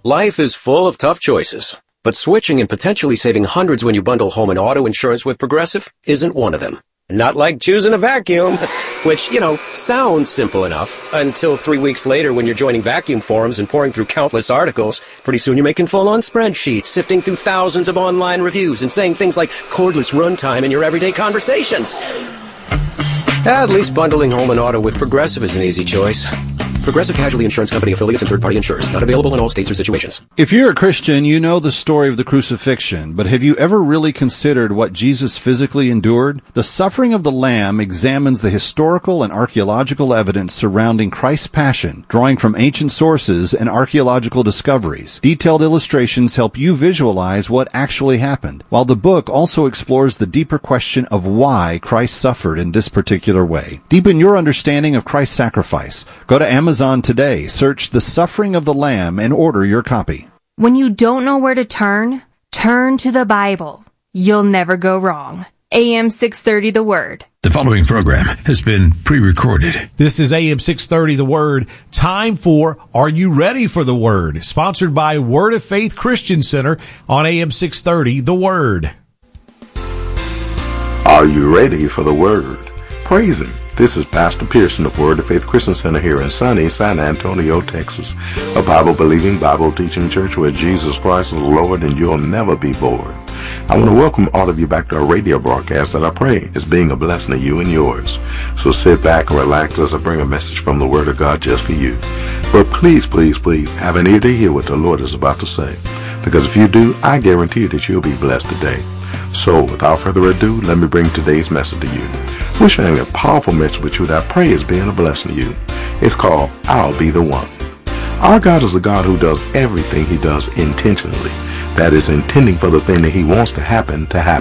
Life is full of tough choices, but switching and potentially saving hundreds when you bundle home and auto insurance with Progressive isn't one of them. Not like choosing a vacuum, which, sounds simple enough until 3 weeks later when you're joining vacuum forums and pouring through countless articles. Pretty soon you're making full-on spreadsheets, sifting through thousands of online reviews and saying things like cordless runtime in your everyday conversations. At least bundling home and auto with Progressive is an easy choice. Progressive Casualty Insurance Company affiliates and third-party insurers. Not available in all states or situations. If you're a Christian, you know the story of the crucifixion, but have you ever really considered what Jesus physically endured? The Suffering of the Lamb examines the historical and archaeological evidence surrounding Christ's passion, drawing from ancient sources and archaeological discoveries. Detailed illustrations help you visualize what actually happened, while the book also explores the deeper question of why Christ suffered in this particular way. Deepen your understanding of Christ's sacrifice. Go to Amazon today, search The Suffering of the Lamb, and order your copy. When you don't know where to turn to the Bible. You'll never go wrong. AM 630 The Word. The following program has been pre-recorded. This is AM 630 The Word. Time for Are You Ready for the Word? Sponsored by Word of Faith Christian Center on AM 630 The Word. Are you ready for the Word? Praise Him. This is Pastor Pearson of Word of Faith Christian Center here in sunny San Antonio, Texas, a Bible-believing, Bible-teaching church where Jesus Christ is Lord and you'll never be bored. I want to welcome all of you back to our radio broadcast that I pray is being a blessing to you and yours. So sit back and relax as I bring a message from the Word of God just for you. But please, please, please have an ear to hear what the Lord is about to say. Because if you do, I guarantee that you'll be blessed today. So, without further ado, let me bring today's message to you. We're sharing a powerful message with you that I pray is being a blessing to you. It's called, I'll Be the One. Our God is a God who does everything He does intentionally. That is, intending for the thing that He wants to happen.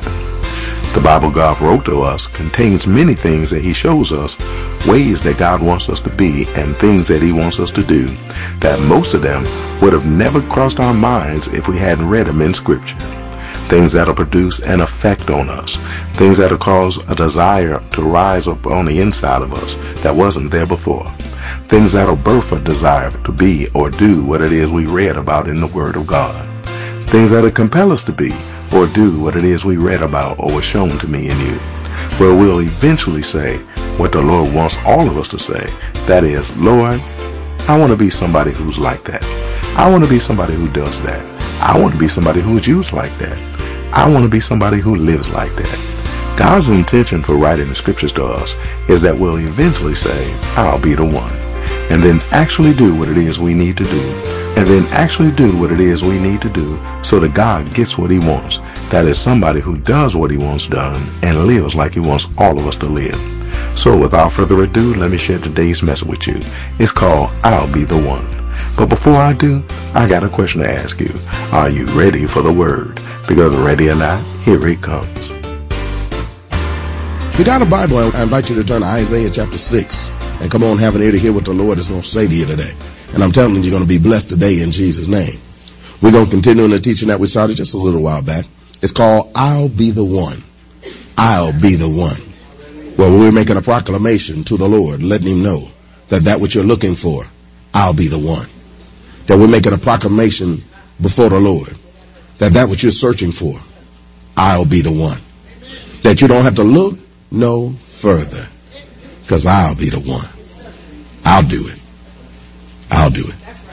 The Bible God wrote to us contains many things that He shows us, ways that God wants us to be, and things that He wants us to do, that most of them would have never crossed our minds if we hadn't read them in Scripture. Things that'll produce an effect on us. Things that'll cause a desire to rise up on the inside of us that wasn't there before. Things that'll birth a desire to be or do what it is we read about in the Word of God. Things that'll compel us to be or do what it is we read about or was shown to me and you. Where we'll eventually say what the Lord wants all of us to say. That is, Lord, I want to be somebody who's like that. I want to be somebody who does that. I want to be somebody who's used like that. I want to be somebody who lives like that. God's intention for writing the scriptures to us is that we'll eventually say, I'll be the one. And then actually do what it is we need to do. And then actually do what it is we need to do so that God gets what He wants. That is somebody who does what He wants done and lives like He wants all of us to live. So without further ado, let me share today's message with you. It's called, I'll Be the One. But before I do, I got a question to ask you. Are you ready for the Word? Because ready or not, here it comes. If you got a Bible, I invite you to turn to Isaiah chapter 6. And come on, have an ear to hear what the Lord is going to say to you today. And I'm telling you, you're going to be blessed today in Jesus' name. We're going to continue in the teaching that we started just a little while back. It's called, I'll Be the One. I'll be the one. Well, we're making a proclamation to the Lord, letting Him know that which you're looking for, I'll be the one. That we're making a proclamation before the Lord, that which you're searching for, I'll be the one. That you don't have to look no further, because I'll be the one. I'll do it. I'll do it.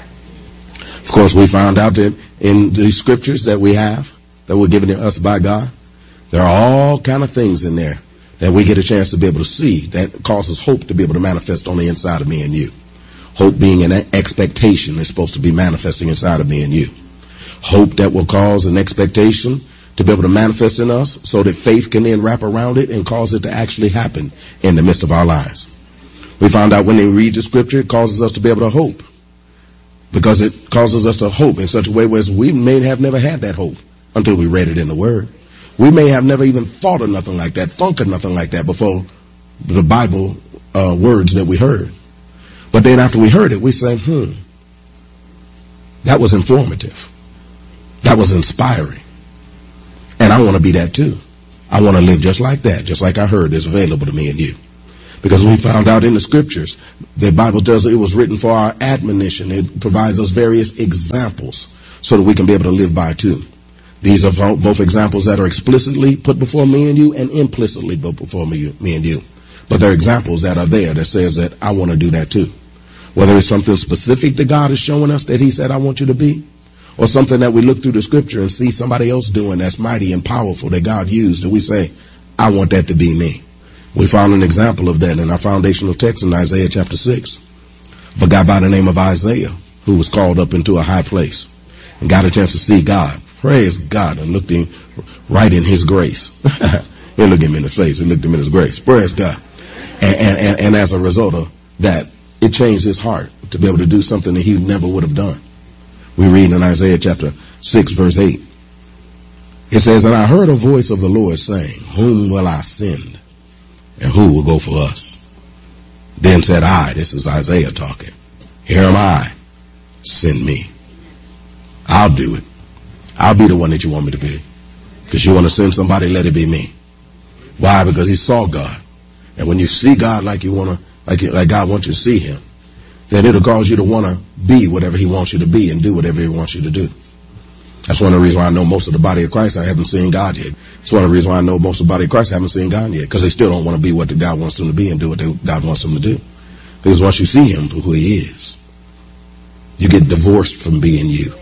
Of course, we found out that in the scriptures that we have, that were given to us by God, there are all kind of things in there that we get a chance to be able to see that causes hope to be able to manifest on the inside of me and you. Hope being an expectation is supposed to be manifesting inside of me and you. Hope that will cause an expectation to be able to manifest in us so that faith can then wrap around it and cause it to actually happen in the midst of our lives. We found out when they read the scripture, it causes us to be able to hope. Because it causes us to hope in such a way where we may have never had that hope until we read it in the Word. We may have never even thought of nothing like that, thunk of nothing like that before the Bible words that we heard. But then after we heard it, we say, that was informative. That was inspiring. And I want to be that too. I want to live just like that, just like I heard is available to me and you. Because we found out in the scriptures, the Bible tells us it was written for our admonition. It provides us various examples so that we can be able to live by too. These are both examples that are explicitly put before me and you and implicitly put before me and you. But they're examples that are there that says that I want to do that too. Whether it's something specific that God is showing us that he said, I want you to be, or something that we look through the scripture and see somebody else doing that's mighty and powerful that God used, and we say, I want that to be me. We found an example of that in our foundational text in Isaiah chapter 6. Of a guy by the name of Isaiah who was called up into a high place and got a chance to see God. Praise God, and looked him right in his grace. He didn't look him in his face, he looked him in his grace. Praise God. And as a result of that, it changed his heart to be able to do something that he never would have done. We read in Isaiah chapter 6 verse 8. It says, and I heard a voice of the Lord saying, whom will I send? And who will go for us? Then said I, this is Isaiah talking, here am I, send me. I'll do it. I'll be the one that you want me to be. Because you want to send somebody, let it be me. Why? Because he saw God. And when you see God like you want to, like God wants you to see him, then it'll cause you to want to be whatever he wants you to be and do whatever he wants you to do. That's one of the reasons why I know most of the body of Christ I haven't seen God yet. It's one of the reasons why I know most of the body of Christ haven't seen God yet, because they still don't want to be what God wants them to be and do what God wants them to do. Because once you see him for who he is, you get divorced from being you.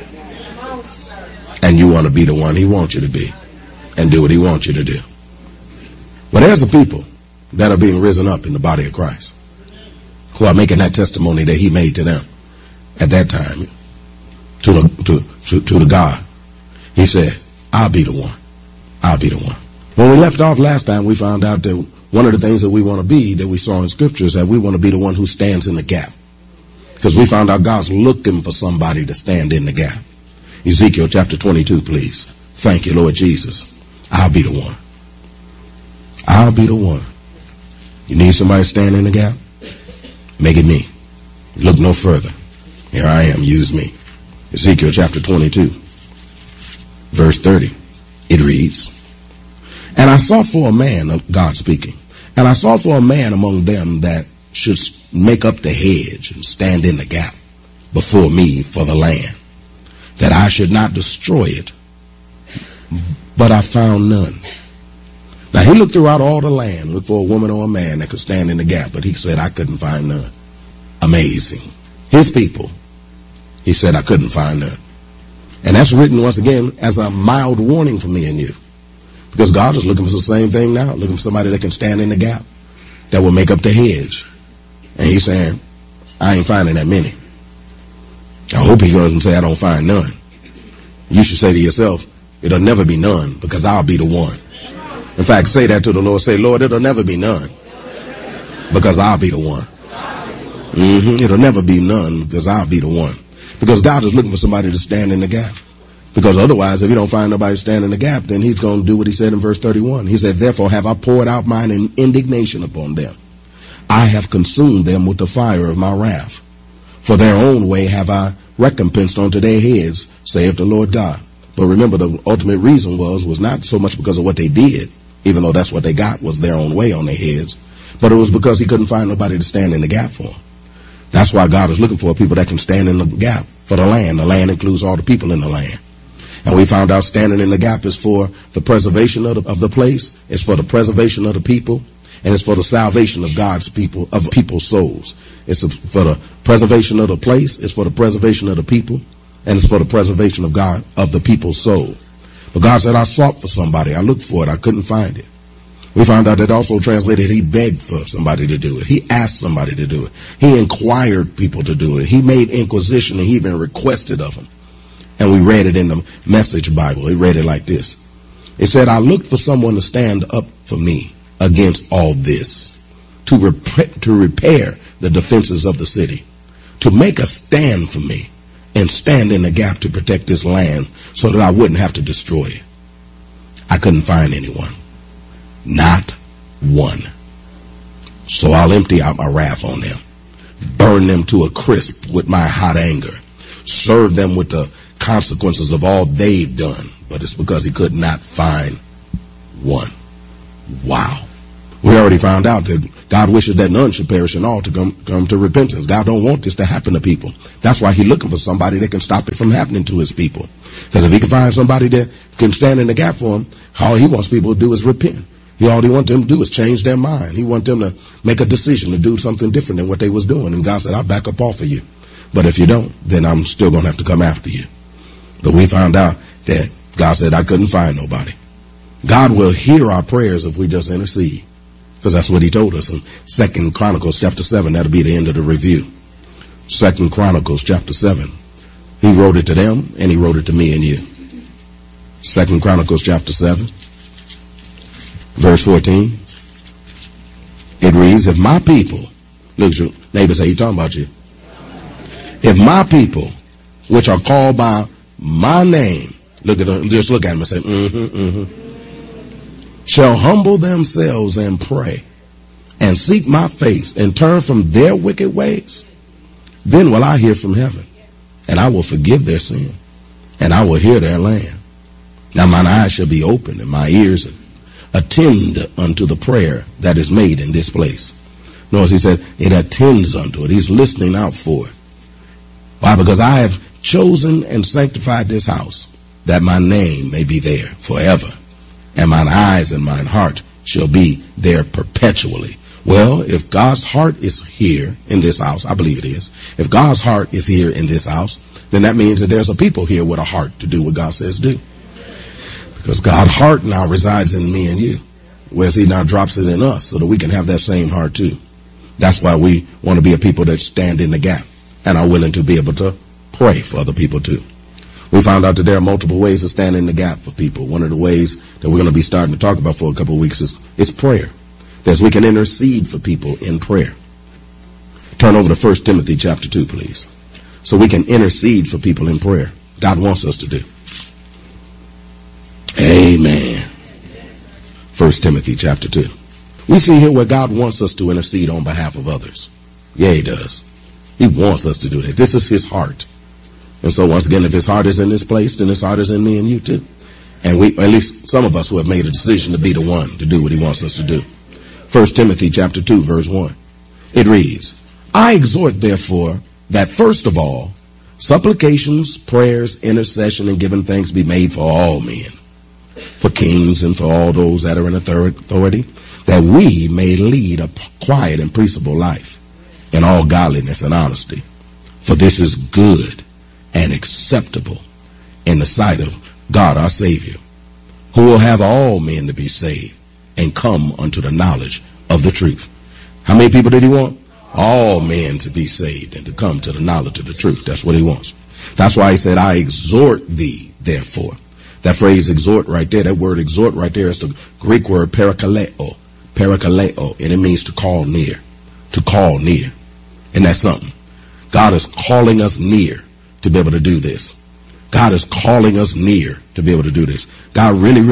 And you want to be the one he wants you to be and do what he wants you to do. But there's a people that are being risen up in the body of Christ who are making that testimony that he made to them at that time to the God. He said, I'll be the one. I'll be the one. When we left off last time, we found out that one of the things that we want to be, that we saw in scripture, is that we want to be the one who stands in the gap. Because we found out God's looking for somebody to stand in the gap. Ezekiel chapter 22, please. Thank you, Lord Jesus. I'll be the one. I'll be the one. You need somebody to stand in the gap? Make it me. Look no further. Here I am. Use me. Ezekiel chapter 22, verse 30. It reads, and I sought for a man, God speaking, and I sought for a man among them that should make up the hedge and stand in the gap before me for the land, that I should not destroy it, but I found none. Now he looked throughout all the land, looked for a woman or a man that could stand in the gap, but he said, I couldn't find none. Amazing. His people, he said, I couldn't find none. And that's written once again as a mild warning for me and you. Because God is looking for the same thing now, looking for somebody that can stand in the gap, that will make up the hedge. And he's saying, I ain't finding that many. I hope he doesn't say I don't find none. You should say to yourself, it'll never be none because I'll be the one. In fact, say that to the Lord. Say, Lord, it'll never be none because I'll be the one. It'll never be none because I'll be the one. Because God is looking for somebody to stand in the gap. Because otherwise, if you don't find nobody to stand in the gap, then he's going to do what he said in verse 31. He said, therefore have I poured out mine indignation upon them. I have consumed them with the fire of my wrath. For their own way have I recompensed unto their heads, saith the Lord God. But remember, the ultimate reason was not so much because of what they did, even though that's what they got was their own way on their heads, but it was because he couldn't find nobody to stand in the gap for him. That's why God is looking for people that can stand in the gap for the land. The land includes all the people in the land. And we found out standing in the gap is for the preservation of the place. It's for the preservation of the people. And it's for the salvation of God's people, of people's souls. It's for the preservation of the place. It's for the preservation of the people. And it's for the preservation of God, of the people's soul. But God said, I sought for somebody. I looked for it. I couldn't find it. We found out that also translated, he begged for somebody to do it. He asked somebody to do it. He inquired people to do it. He made inquisition, and he even requested of them. And we read it in the Message Bible. It read it like this. It said, I looked for someone to stand up for me against all this, to repair the defenses of the city, to make a stand for me and stand in the gap to protect this land so that I wouldn't have to destroy it. I couldn't find anyone. Not one. So I'll empty out my wrath on them, burn them to a crisp with my hot anger, serve them with the consequences of all they've done. But it's because he could not find one. Wow. We already found out that God wishes that none should perish and all to come to repentance. God don't want this to happen to people. That's why he's looking for somebody that can stop it from happening to his people. Because if he can find somebody that can stand in the gap for him, all he wants people to do is repent. All he wants them to do is change their mind. He wants them to make a decision to do something different than what they was doing. And God said, I'll back up off of you. But if you don't, then I'm still going to have to come after you. But we found out that God said, I couldn't find nobody. God will hear our prayers if we just intercede. Because that's what he told us in 2 Chronicles chapter 7. That'll be the end of the review. 2 Chronicles chapter 7. He wrote it to them and he wrote it to me and you. 2 Chronicles chapter 7. Verse 14. It reads, if my people, look at your neighbor, say, he talking about you. If my people, which are called by my name, just look at him and say, shall humble themselves and pray and seek my face and turn from their wicked ways, then will I hear from heaven and I will forgive their sin and I will hear their land. Now mine eyes shall be open and my ears attend unto the prayer that is made in this place. Notice he said it attends unto it. He's listening out for it. Why? Because I have chosen and sanctified this house that my name may be there forever. And mine eyes and mine heart shall be there perpetually. Well, if God's heart is here in this house, I believe it is. If God's heart is here in this house, then that means that there's a people here with a heart to do what God says do. Because God's heart now resides in me and you, whereas he now drops it in us so that we can have that same heart too. That's why we want to be a people that stand in the gap and are willing to be able to pray for other people too. We found out that there are multiple ways to stand in the gap for people. One of the ways that we're going to be starting to talk about for a couple of weeks is prayer. That we can intercede for people in prayer. Turn over to 1 Timothy chapter 2, please. So we can intercede for people in prayer. God wants us to do. Amen. 1 Timothy chapter 2. We see here where God wants us to intercede on behalf of others. Yeah, he does. He wants us to do that. This is his heart. And so once again, if his heart is in this place, then his heart is in me and you too. And we, at least some of us who have made a decision to be the one to do what he wants us to do. 1 Timothy chapter 2, verse 1. It reads, I exhort therefore that first of all, supplications, prayers, intercession, and giving thanks be made for all men, for kings and for all those that are in authority, that we may lead a quiet and peaceable life in all godliness and honesty. For this is good and acceptable in the sight of God our Savior, who will have all men to be saved and come unto the knowledge of the truth. How many people did he want? All men to be saved and to come to the knowledge of the truth. That's what he wants. That's why he said, I exhort thee, therefore. That phrase exhort right there, that word exhort right there is the Greek word parakaleo, and it means to call near, to call near. And that's something. God is calling us near to be able to do this. God is calling us near to be able to do this. God really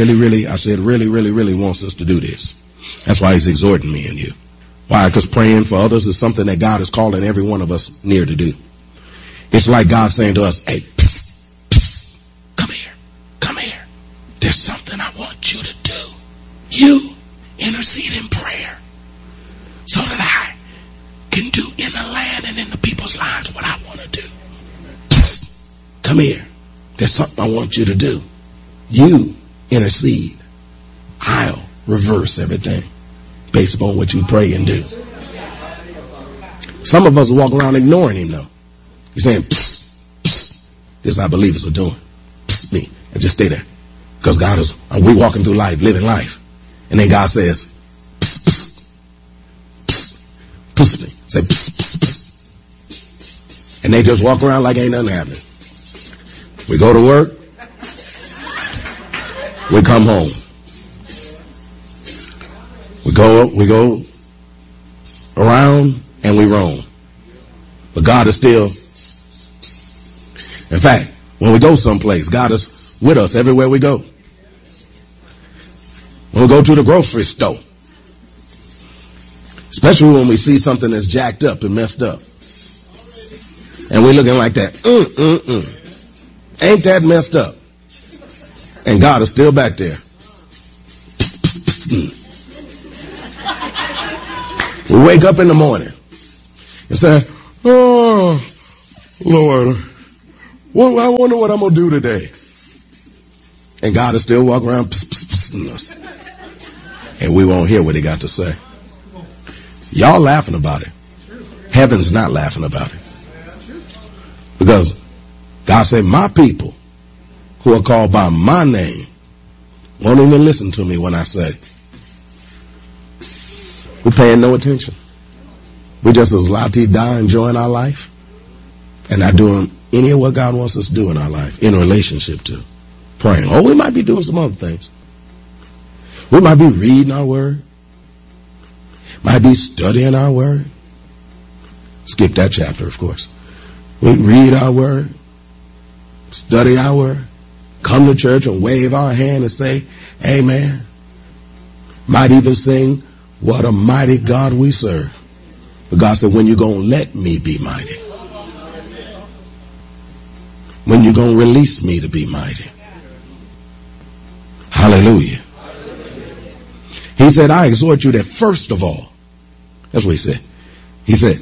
wants us to do this. That's why he's exhorting me and you. Why? Because praying for others is something that God is calling every one of us near to do. It's like God saying to us, hey, psst, psst, come here. There's something I want you to do. You intercede in prayer so that I can do in the land and in the people's lives what I want to do. Psst, come here. There's something I want you to do. You intercede. I'll reverse everything based upon what you pray and do. Some of us walk around ignoring him though. He's saying, psst, psst. This is how believers are doing. Psst, me. And just stay there. Because God is, we walking through life, living life. And then God says, psst, psst, psst, psst, me. Say, psst, psst, psst. And they just walk around like ain't nothing happening. We go to work. We come home. We go around and we roam. But God is still, in fact, when we go someplace, God is with us everywhere we go. When we go to the grocery store, especially when we see something that's jacked up and messed up, and we're looking like that, ain't that messed up? And God is still back there. We wake up in the morning and say, oh, Lord, I wonder what I'm going to do today. And God is still walking around us. And we won't hear what he got to say. Y'all laughing about it. Heaven's not laughing about it. Because God said, my people who are called by my name won't even listen to me when I say. We're paying no attention. We're just as la-ti-da enjoying our life and not doing any of what God wants us to do in our life in relationship to praying. Oh, we might be doing some other things. We might be reading our word. Might be studying our word. Skip that chapter, of course. We read our word, study our word, come to church and wave our hand and say, amen. Might even sing, what a mighty God we serve. But God said, when you going to let me be mighty? When you going to release me to be mighty? Hallelujah. He said, I exhort you that first of all, that's what he said. He said,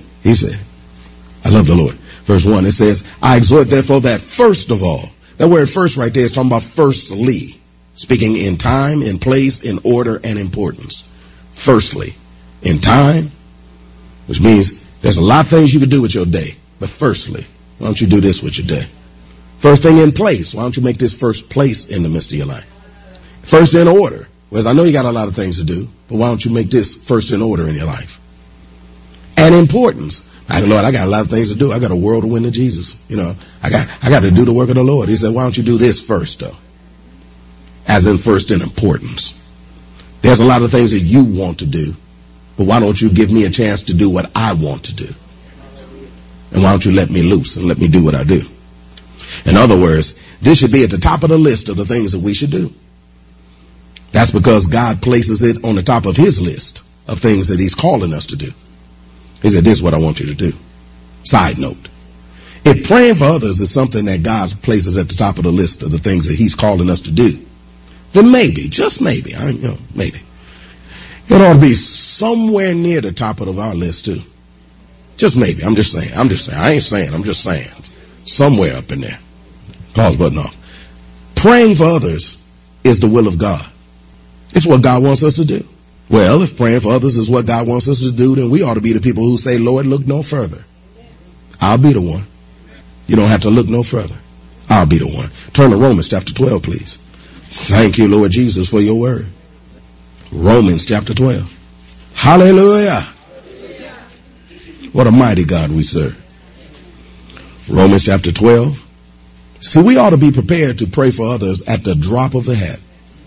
I love the Lord. Verse 1, it says, I exhort therefore that first of all. That word first right there is talking about firstly. Speaking in time, in place, in order, and importance. Firstly, in time, which means there's a lot of things you could do with your day. But firstly, why don't you do this with your day? First thing in place, why don't you make this first place in the midst of your life? First in order, whereas I know you got a lot of things to do, but why don't you make this first in order in your life? And importance. Lord, I got a lot of things to do. I got a world to win to Jesus. You know, I got to do the work of the Lord. He said, why don't you do this first, though? As in first in importance. There's a lot of things that you want to do, but why don't you give me a chance to do what I want to do? And why don't you let me loose and let me do what I do? In other words, this should be at the top of the list of the things that we should do. That's because God places it on the top of his list of things that he's calling us to do. He said, this is what I want you to do. Side note. If praying for others is something that God places at the top of the list of the things that he's calling us to do, then maybe, just maybe, maybe, it ought to be somewhere near the top of our list too. Just maybe. I'm just saying. I ain't saying. I'm just saying. Somewhere up in there. Pause button off. Praying for others is the will of God. It's what God wants us to do. Well, if praying for others is what God wants us to do, then we ought to be the people who say, Lord, look no further. I'll be the one. You don't have to look no further. I'll be the one. Turn to Romans chapter 12, please. Thank you, Lord Jesus, for your word. Romans chapter 12. Hallelujah. What a mighty God we serve. Romans chapter 12. See, we ought to be prepared to pray for others at the drop of a hat.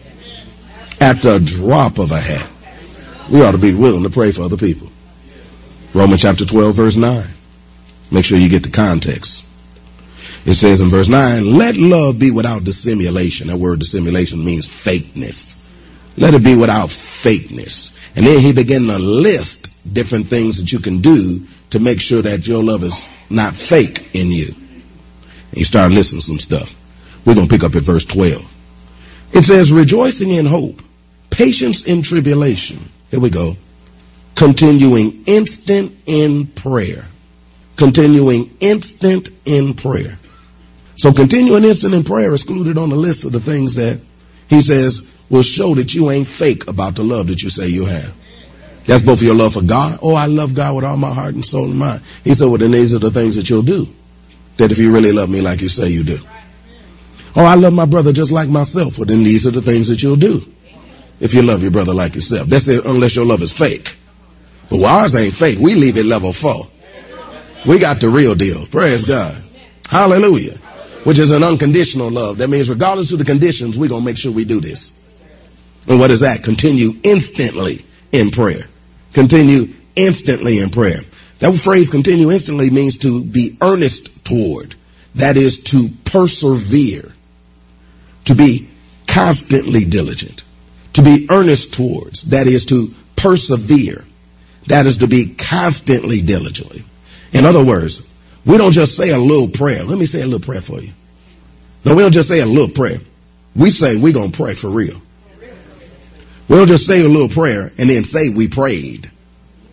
At the drop of a hat. We ought to be willing to pray for other people. Romans chapter 12, verse 9. Make sure you get the context. It says in verse 9, let love be without dissimulation. That word dissimulation means fakeness. Let it be without fakeness. And then he began to list different things that you can do to make sure that your love is not fake in you. And he started listing some stuff. We're going to pick up at verse 12. It says, rejoicing in hope, patience in tribulation. Here we go. Continuing instant in prayer. Continuing instant in prayer. So continuing instant in prayer is included on the list of the things that he says will show that you ain't fake about the love that you say you have. That's both your love for God. Oh, I love God with all my heart and soul and mind. He said, well, then these are the things that you'll do. That if you really love me like you say you do. Oh, I love my brother just like myself. Well, then these are the things that you'll do. If you love your brother like yourself. That's it, unless your love is fake. But ours ain't fake. We leave it level 4. We got the real deal. Praise God. Hallelujah. Which is an unconditional love. That means regardless of the conditions, we're going to make sure we do this. And what is that? Continue instantly in prayer. Continue instantly in prayer. That phrase continue instantly means to be earnest toward. That is to persevere. To be constantly diligent. To be earnest towards. That is to persevere. That is to be constantly diligently. In other words, we don't just say a little prayer. Let me say a little prayer for you. No, we don't just say a little prayer. We say we're going to pray for real. We don't just say a little prayer and then say we prayed.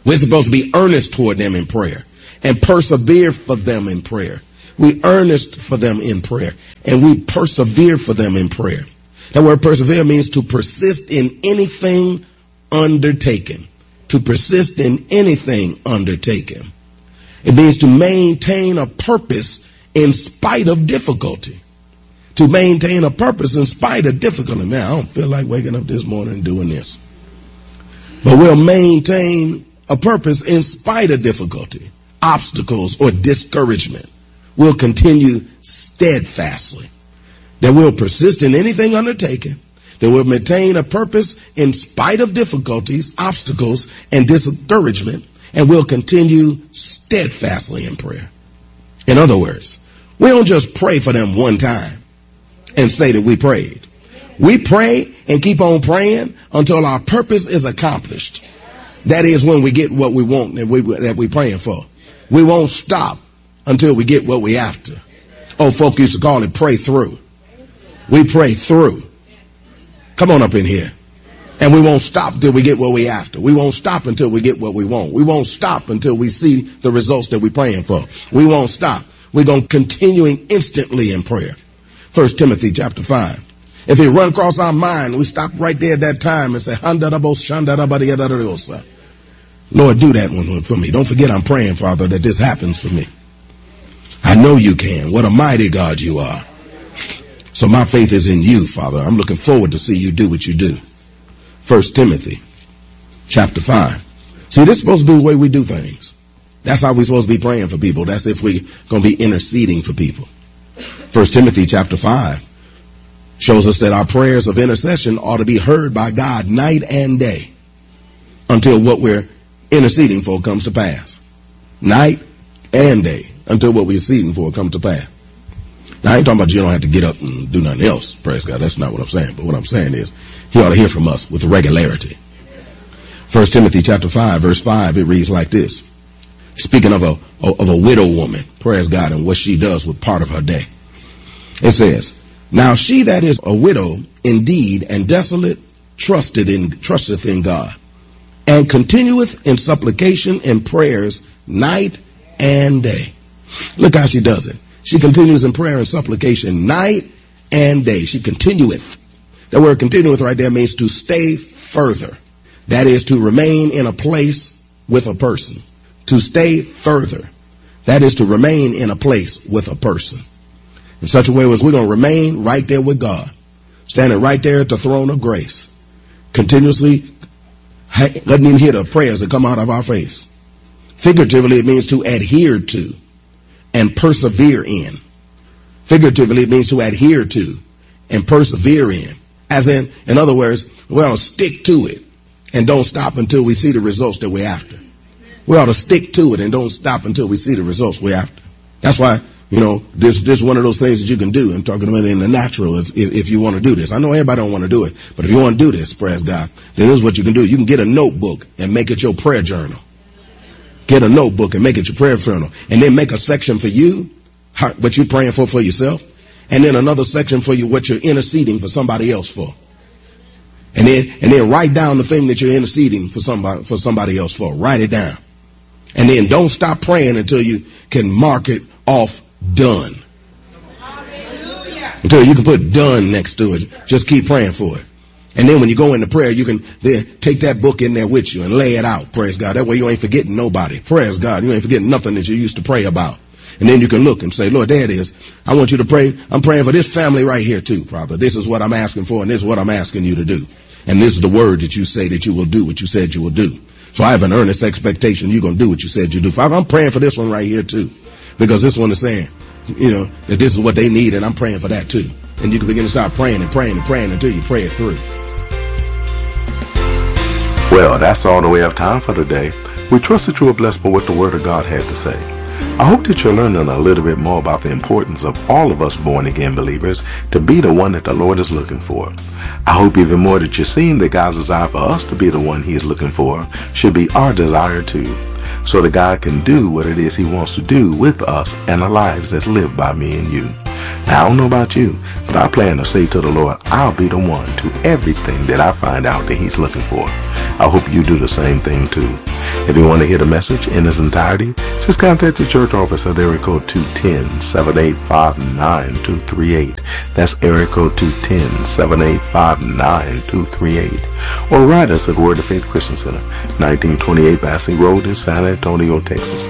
We're supposed to be earnest toward them in prayer and persevere for them in prayer. We earnest for them in prayer and we persevere for them in prayer. That word persevere means to persist in anything undertaken. To persist in anything undertaken. It means to maintain a purpose in spite of difficulty. To maintain a purpose in spite of difficulty. Man, I don't feel like waking up this morning and doing this. But we'll maintain a purpose in spite of difficulty, obstacles, or discouragement. We'll continue steadfastly. That we'll persist in anything undertaken. That we'll maintain a purpose in spite of difficulties, obstacles, and discouragement. And we'll continue steadfastly in prayer. In other words, we don't just pray for them one time and say that we prayed. We pray and keep on praying until our purpose is accomplished. That is when we get what we want that we're praying for. We won't stop until we get what we after. Oh, folk used to call it pray through. We pray through. Come on up in here. And we won't stop until we get what we after. We won't stop until we get what we want. We won't stop until we see the results that we're praying for. We won't stop. We're going to continuing instantly in prayer. 1 Timothy chapter 5. If it run across our mind, we stop right there at that time and say, Lord, do that one for me. Don't forget I'm praying, Father, that this happens for me. I know you can. What a mighty God you are. So my faith is in you, Father. I'm looking forward to see you do what you do. 1 Timothy chapter 5. See, this is supposed to be the way we do things. That's how we're supposed to be praying for people. That's if we're going to be interceding for people. 1 Timothy chapter 5 shows us that our prayers of intercession ought to be heard by God night and day until what we're interceding for comes to pass. Night and day until what we're interceding for comes to pass. Now, I ain't talking about you don't have to get up and do nothing else. Praise God. That's not what I'm saying. But what I'm saying is he ought to hear from us with regularity. 1 Timothy chapter 5, verse 5, it reads like this. Speaking of a widow woman, praise God, and what she does with part of her day. It says, now she that is a widow indeed and desolate trusteth in God, and continueth in supplication and prayers night and day. Look how she does it. She continues in prayer and supplication night and day. She continueth. That word continueth right there means to stay further. That is to remain in a place with a person. To stay further. That is to remain in a place with a person. In such a way as we're going to remain right there with God. Standing right there at the throne of grace. Continuously letting him hear the prayers that come out of our face. Figuratively, it means to adhere to and persevere in. Figuratively, it means to adhere to and persevere in. As in other words, we ought to stick to it and don't stop until we see the results that we're after. We ought to stick to it and don't stop until we see the results we're after. That's why, this is one of those things that you can do. I'm talking about in the natural if you want to do this. I know everybody don't want to do it, but if you want to do this, praise God, then this is what you can do. You can get a notebook and make it your prayer journal. Get a notebook and make it your prayer journal. And then make a section for you, what you're praying for yourself. And then another section for you, what you're interceding for somebody else for. And then write down the thing that you're interceding for somebody else for. Write it down. And then don't stop praying until you can mark it off done. Hallelujah. Until you can put done next to it. Just keep praying for it. And then when you go into prayer, you can then take that book in there with you and lay it out. Praise God. That way you ain't forgetting nobody. Praise God. You ain't forgetting nothing that you used to pray about. And then you can look and say, Lord, there it is. I want you to pray. I'm praying for this family right here too, Father. This is what I'm asking for, and this is what I'm asking you to do. And this is the word that you say that you will do what you said you will do. So I have an earnest expectation you're going to do what you said you do. Father, I'm praying for this one right here too. Because this one is saying, that this is what they need, and I'm praying for that too. And you can begin to start praying and praying and praying until you pray it through. Well, that's all the way of time for today. We trust that you were blessed by what the Word of God had to say. I hope that you're learning a little bit more about the importance of all of us born-again believers to be the one that the Lord is looking for. I hope even more that you're seeing that God's desire for us to be the one He is looking for should be our desire too, so that God can do what it is He wants to do with us and the lives that's lived by me and you. Now, I don't know about you, but I plan to say to the Lord, I'll be the one to everything that I find out that He's looking for. I hope you do the same thing too. If you want to hear the message in its entirety, just contact the church office at area code 210-785-9238. That's area code 210-785-9238. Or write us at Word of Faith Christian Center, 1928 Bassey Road in San Antonio, Texas,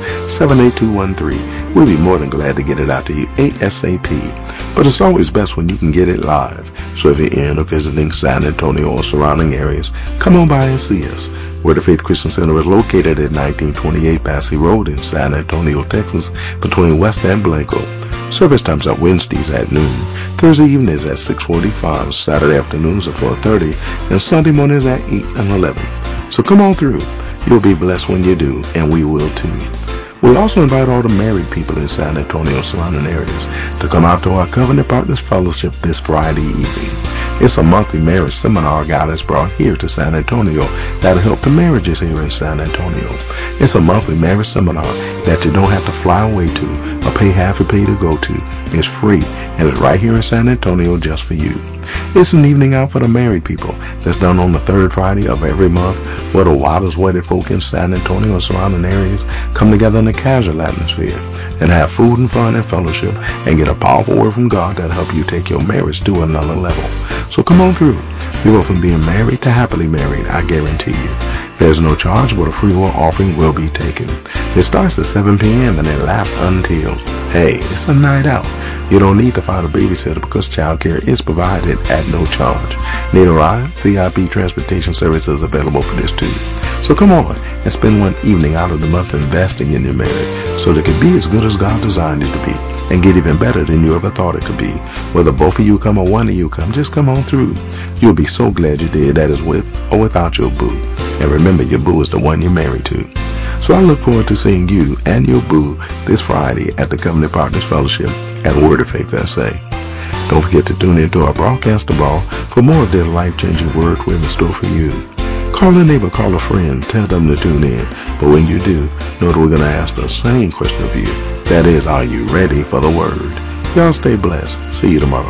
78213. We'll be more than glad to get it out to you ASAP. But it's always best when you can get it live. So if you're in or visiting San Antonio or surrounding areas, come on by and see us. Word of Faith Christian Center is located at 1928 Bassey Road in San Antonio, Texas, between West and Blanco. Service times are Wednesdays at noon, Thursday evenings at 6:45, Saturday afternoons at 4:30, and Sunday mornings at 8 and 11. So come on through. You'll be blessed when you do, and we will too. We also invite all the married people in San Antonio surrounding areas to come out to our Covenant Partners Fellowship this Friday evening. It's a monthly marriage seminar God has brought here to San Antonio that'll help the marriages here in San Antonio. It's a monthly marriage seminar that you don't have to fly away to or pay half a pay to go to. It's free and it's right here in San Antonio just for you. It's an evening out for the married people that's done on the third Friday of every month, where the wildest wedded folk in San Antonio and surrounding areas come together in a casual atmosphere and have food and fun and fellowship and get a powerful word from God that'll help you take your marriage to another level. So come on through. You go from being married to happily married, I guarantee you. There's no charge, but a free will offering will be taken. It starts at 7 p.m. and it lasts until, hey, it's a night out. You don't need to find a babysitter because childcare is provided at no charge. Need a ride? VIP transportation service is available for this too. So come on and spend one evening out of the month investing in your marriage so that it can be as good as God designed it to be and get even better than you ever thought it could be. Whether both of you come or one of you come, just come on through. You'll be so glad you did, that is with or without your boo. And remember, your boo is the one you're married to. So I look forward to seeing you and your boo this Friday at the Covenant Partners Fellowship at Word of Faith SA. Don't forget to tune into our broadcast tomorrow for more of their life-changing word we have in store for you. Call a neighbor, call a friend, tell them to tune in. But when you do, know that we're going to ask the same question of you. That is, are you ready for the word? Y'all stay blessed. See you tomorrow.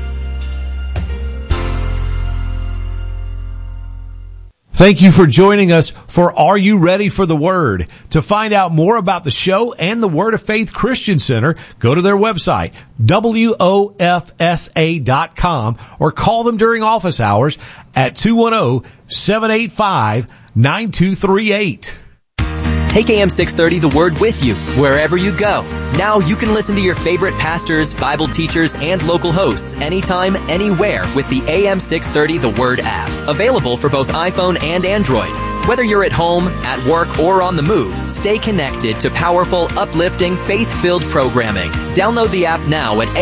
Thank you for joining us for Are You Ready for the Word? To find out more about the show and the Word of Faith Christian Center, go to their website, WOFSA.com, or call them during office hours at 210-785-9238. Take AM 630 The Word with you wherever you go. Now you can listen to your favorite pastors, Bible teachers, and local hosts anytime, anywhere with the AM 630 The Word app. Available for both iPhone and Android. Whether you're at home, at work, or on the move, stay connected to powerful, uplifting, faith-filled programming. Download the app now at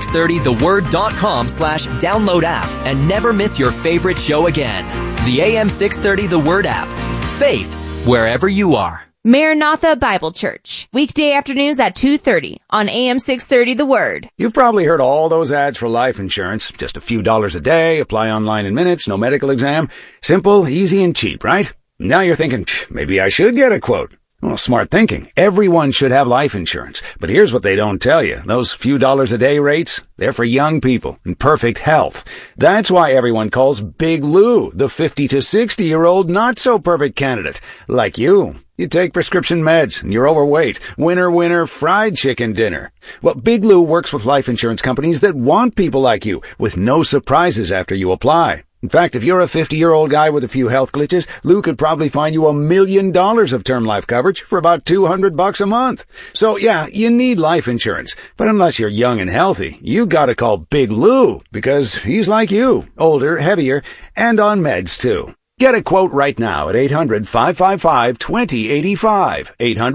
am630theword.com/download app and never miss your favorite show again. The AM 630 The Word app. Faith wherever you are. Maranatha Bible Church, weekday afternoons at 2:30 on AM 630 The Word. You've probably heard all those ads for life insurance. Just a few dollars a day, apply online in minutes, no medical exam. Simple, easy, and cheap, right? Now you're thinking, maybe I should get a quote. Well, smart thinking. Everyone should have life insurance. But here's what they don't tell you. Those few dollars a day rates, they're for young people in perfect health. That's why everyone calls Big Lou the 50 to 60-year-old not-so-perfect candidate. Like you. You take prescription meds and you're overweight. Winner, winner, fried chicken dinner. Well, Big Lou works with life insurance companies that want people like you with no surprises after you apply. In fact, if you're a 50-year-old guy with a few health glitches, Lou could probably find you $1 million of term life coverage for about $200 a month. So yeah, you need life insurance. But unless you're young and healthy, you gotta call Big Lou because he's like you, older, heavier, and on meds too. Get a quote right now at 800-555-2085,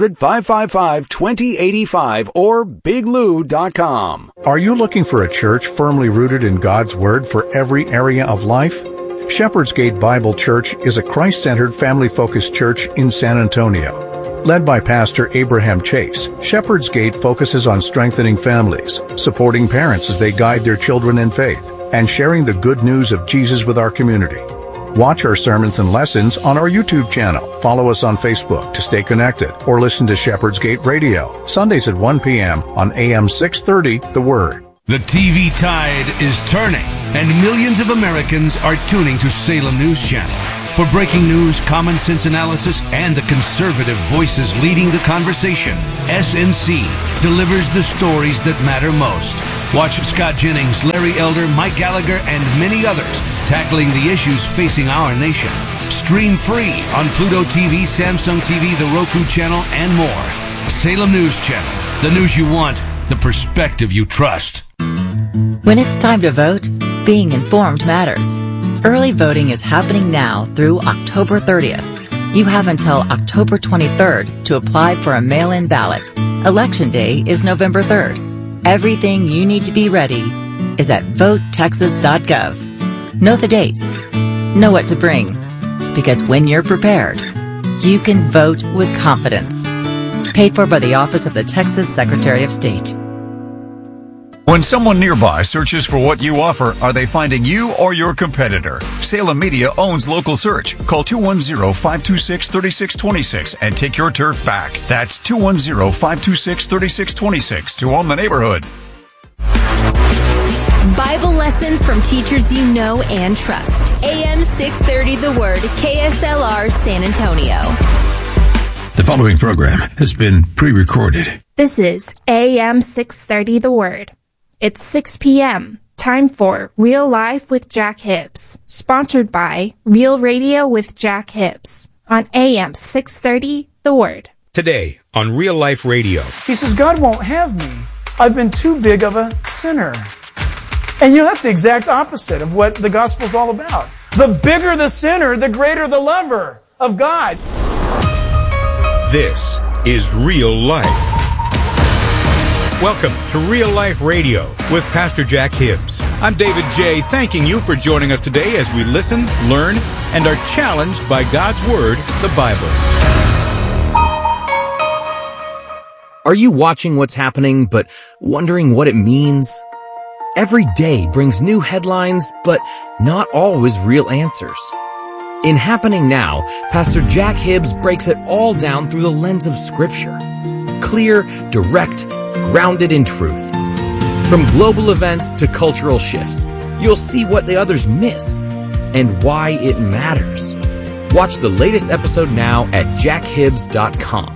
800-555-2085, or biglou.com. Are you looking for a church firmly rooted in God's Word for every area of life? Shepherd's Gate Bible Church is a Christ-centered, family-focused church in San Antonio. Led by Pastor Abraham Chase, Shepherd's Gate focuses on strengthening families, supporting parents as they guide their children in faith, and sharing the good news of Jesus with our community. Watch our sermons and lessons on our YouTube channel. Follow us on Facebook to stay connected, or listen to Shepherd's Gate Radio, Sundays at 1 p.m. on AM 630 The Word. The TV tide is turning, and millions of Americans are tuning to Salem News Channel. For breaking news, common sense analysis, and the conservative voices leading the conversation, SNC delivers the stories that matter most. Watch Scott Jennings, Larry Elder, Mike Gallagher, and many others tackling the issues facing our nation. Stream free on Pluto TV, Samsung TV, the Roku channel, and more. Salem News Channel. The news you want, the perspective you trust. When it's time to vote, being informed matters. Early voting is happening now through October 30th. You have until October 23rd to apply for a mail-in ballot. Election Day is November 3rd. Everything you need to be ready is at votetexas.gov. Know the dates. Know what to bring. Because when you're prepared, you can vote with confidence. Paid for by the Office of the Texas Secretary of State. When someone nearby searches for what you offer, are they finding you or your competitor? Salem Media owns local search. Call 210-526-3626 and take your turf back. That's 210-526-3626 to own the neighborhood. Bible lessons from teachers you know and trust. AM 630 The Word, KSLR San Antonio. The following program has been pre-recorded. This is AM 630 The Word. It's 6 p.m. Time for Real Life with Jack Hibbs, sponsored by Real Radio with Jack Hibbs on AM 630 The Word. Today on Real Life Radio. He says, God won't have me. I've been too big of a sinner. And that's the exact opposite of what the gospel's all about. The bigger the sinner, the greater the lover of God. This is Real Life. Welcome to Real Life Radio with Pastor Jack Hibbs. I'm David J., thanking you for joining us today as we listen, learn, and are challenged by God's Word, the Bible. Are you watching what's happening but wondering what it means? Every day brings new headlines, but not always real answers. In Happening Now, Pastor Jack Hibbs breaks it all down through the lens of Scripture. Clear, direct, grounded in truth. From global events to cultural shifts, you'll see what the others miss and why it matters. Watch the latest episode now at jackhibbs.com.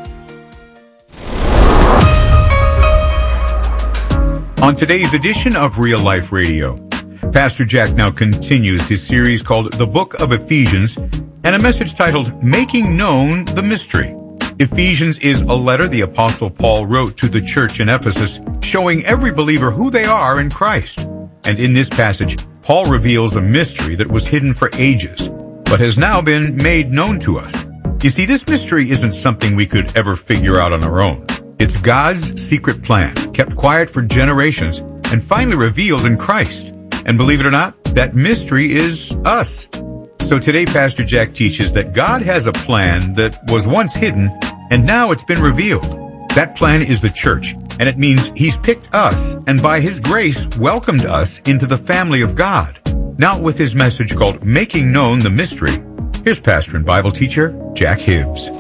On today's edition of Real Life Radio, Pastor Jack now continues his series called The Book of Ephesians and a message titled Making Known the Mystery. Ephesians is a letter the Apostle Paul wrote to the church in Ephesus, showing every believer who they are in Christ. And in this passage, Paul reveals a mystery that was hidden for ages, but has now been made known to us. You see, this mystery isn't something we could ever figure out on our own. It's God's secret plan, kept quiet for generations, and finally revealed in Christ. And believe it or not, that mystery is us. So today, Pastor Jack teaches that God has a plan that was once hidden, and now it's been revealed. That plan is the church, and it means He's picked us, and by His grace, welcomed us into the family of God. Now with his message called Making Known the Mystery, here's pastor and Bible teacher, Jack Hibbs.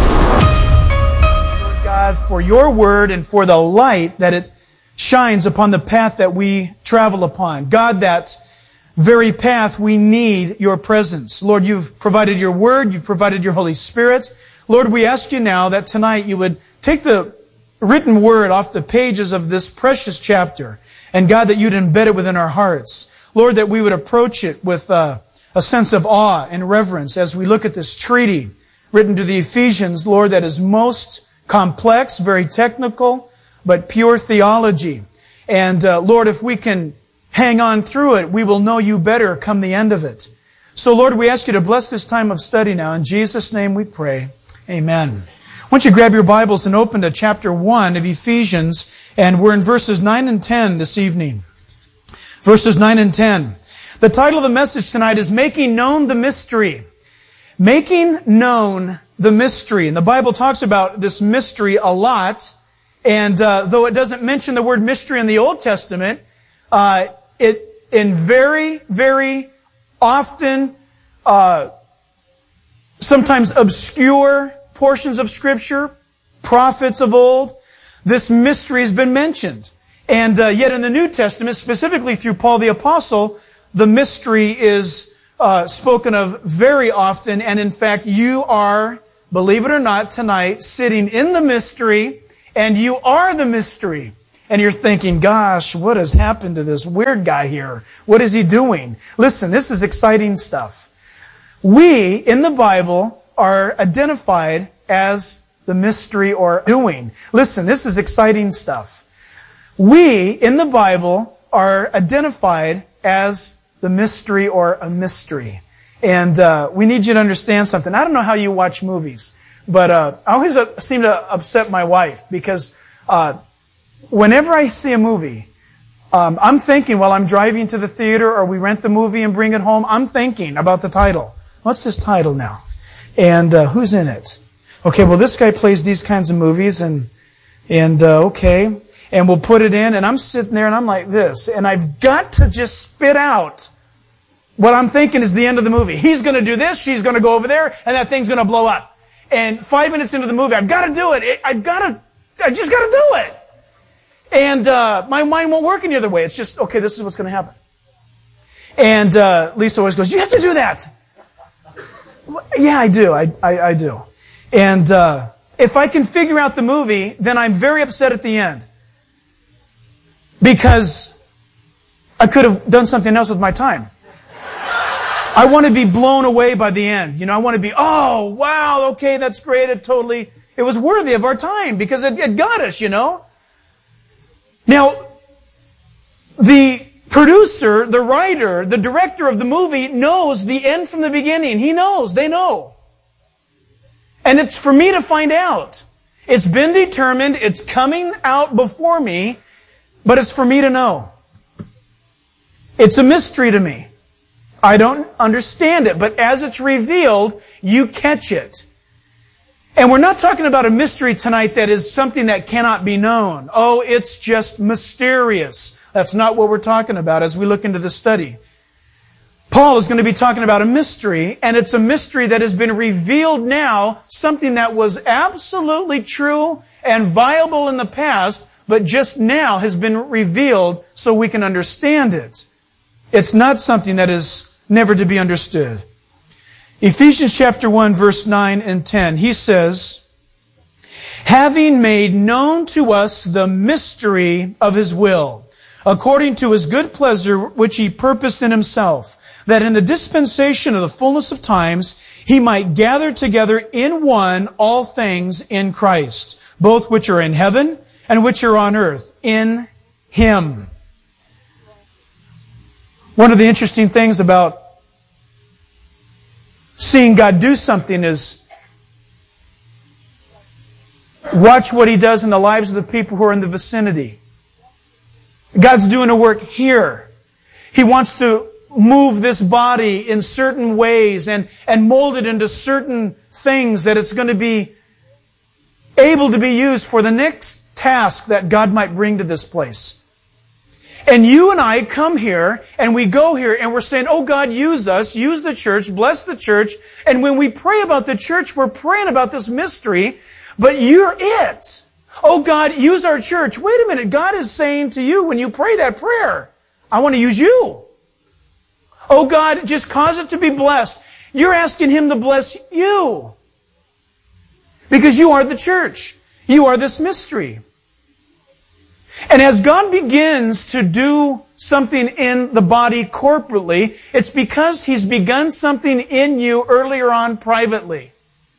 God, for your word and for the light that it shines upon the path that we travel upon. God, that very path we need your presence. Lord, you've provided your word, you've provided your Holy Spirit. Lord, we ask you now that tonight you would take the written word off the pages of this precious chapter, and God, that you'd embed it within our hearts. Lord, that we would approach it with a sense of awe and reverence as we look at this treaty written to the Ephesians, Lord, that is most complex, very technical, but pure theology. And Lord, if we can hang on through it, we will know you better come the end of it. So Lord, we ask you to bless this time of study now. In Jesus' name we pray. Amen. Why don't you grab your Bibles and open to chapter 1 of Ephesians, and we're in verses 9 and 10 this evening. Verses 9 and 10. The title of the message tonight is Making Known the Mystery. Making Known the Mystery. And the Bible talks about this mystery a lot. And though it doesn't mention the word mystery in the Old Testament, it in very, very often, sometimes obscure portions of Scripture, prophets of old, this mystery has been mentioned. And yet in the New Testament, specifically through Paul the Apostle, the mystery is spoken of very often, and in fact, you are, believe it or not, tonight sitting in the mystery, and you are the mystery. And you're thinking, gosh, what has happened to this weird guy here? What is he doing? Listen, this is exciting stuff. We, in the Bible, are identified as the mystery or doing. Listen, this is exciting stuff. We, in the Bible, are identified as the mystery or a mystery. And we need you to understand something. I don't know how you watch movies, but I always seem to upset my wife because whenever I see a movie, I'm thinking while I'm driving to the theater or we rent the movie and bring it home, I'm thinking about the title. What's this title now? And who's in it? Okay, well, this guy plays these kinds of movies, and okay. And we'll put it in, and I'm sitting there, and I'm like this. And I've got to just spit out what I'm thinking is the end of the movie. He's going to do this, she's going to go over there, and that thing's going to blow up. And 5 minutes into the movie, I've got to do it. I just got to do it. And my mind won't work any other way. It's just, okay, this is what's going to happen. And Lisa always goes, you have to do that. Yeah, I do. I do. And if I can figure out the movie, then I'm very upset at the end. Because I could have done something else with my time. I want to be blown away by the end. I want to be, oh, wow, okay, that's great. It was worthy of our time because it got us, Now, the producer, the writer, the director of the movie knows the end from the beginning. He knows. They know. And it's for me to find out. It's been determined. It's coming out before me. But it's for me to know. It's a mystery to me. I don't understand it. But as it's revealed, you catch it. And we're not talking about a mystery tonight that is something that cannot be known. Oh, it's just mysterious. That's not what we're talking about as we look into the study. Paul is going to be talking about a mystery, and it's a mystery that has been revealed now, something that was absolutely true and viable in the past, but just now has been revealed so we can understand it. It's not something that is never to be understood. Ephesians chapter 1, verse 9 and 10, he says, having made known to us the mystery of His will, according to His good pleasure which He purposed in Himself, that in the dispensation of the fullness of times He might gather together in one all things in Christ, both which are in heaven and which are on earth, in Him. One of the interesting things about seeing God do something is watch what He does in the lives of the people who are in the vicinity. God's doing a work here. He wants to move this body in certain ways and mold it into certain things that it's going to be able to be used for the next task that God might bring to this place. And you and I come here and we go here and we're saying, oh God, use us, use the church, bless the church. And when we pray about the church, we're praying about this mystery, but you're it. Oh God, use our church. Wait a minute, God is saying to you when you pray that prayer, I want to use you. Oh God, just cause it to be blessed. You're asking Him to bless you. Because you are the church. You are this mystery. And as God begins to do something in the body corporately, it's because He's begun something in you earlier on privately.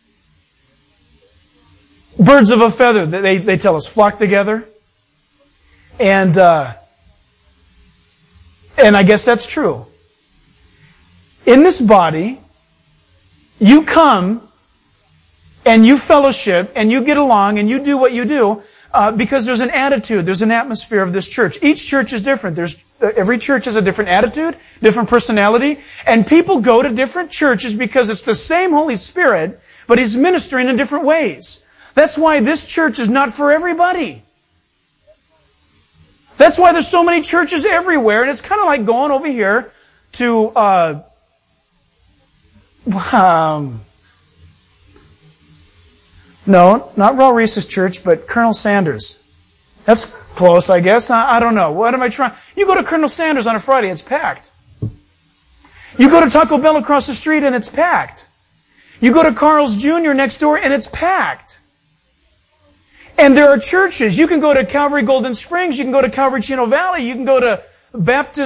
Birds of a feather, they tell us, flock together. And I guess that's true. In this body, you come and you fellowship and you get along and you do what you do because there's an attitude, there's an atmosphere of this church. Each church is different. Every church has a different attitude, different personality, and people go to different churches because it's the same Holy Spirit, but He's ministering in different ways. That's why this church is not for everybody. That's why there's so many churches everywhere, and it's kind of like going over here to no, not Raul Reese's church, but Colonel Sanders. That's close, I guess. I don't know. What am I trying? You go to Colonel Sanders on a Friday, it's packed. You go to Taco Bell across the street and it's packed. You go to Carl's Jr. next door and it's packed. And there are churches. You can go to Calvary Golden Springs. You can go to Calvary Chino Valley. You can go to Baptist